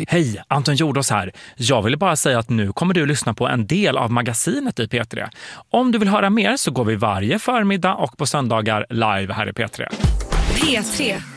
Hej, Anton Jordås här. Jag ville bara säga att nu kommer du lyssna på en del av magasinet i P3. Om du vill höra mer så går vi varje förmiddag och på söndagar live här i P3. P3.